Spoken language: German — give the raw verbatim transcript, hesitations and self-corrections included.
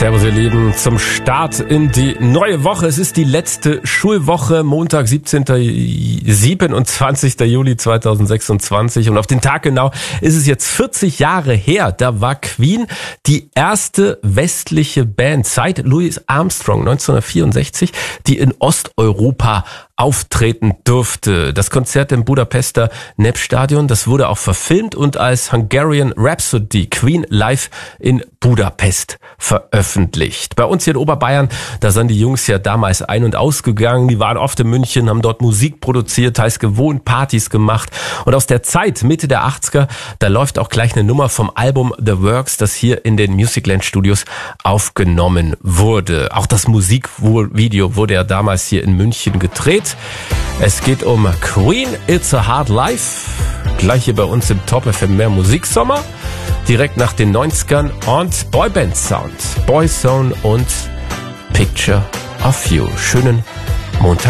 Servus, ihr Lieben, zum Start in die neue Woche. Es ist die letzte Schulwoche, Montag, siebenundzwanzigster Juli zweitausendsechsundzwanzig. Und auf den Tag genau ist es jetzt vierzig Jahre her. Da war Queen die erste westliche Band seit Louis Armstrong neunzehnhundertvierundsechzig, die in Osteuropa auftreten durfte. Das Konzert im Budapester Népstadion, das wurde auch verfilmt und als Hungarian Rhapsody Queen live in Budapest veröffentlicht. Bei uns hier in Oberbayern, da sind die Jungs ja damals ein- und ausgegangen. Die waren oft in München, haben dort Musik produziert, heißt gewohnt, Partys gemacht. Und aus der Zeit, Mitte der achtziger, da läuft auch gleich eine Nummer vom Album The Works, das hier in den Musicland Studios aufgenommen wurde. Auch das Musikvideo wurde ja damals hier in München gedreht. Es geht um Queen, It's a Hard Life. Gleich hier bei uns im Top F M mehr Musiksommer. Direkt nach den neunzigern und Boyband Sound. Boyzone und Picture of You. Schönen Montag.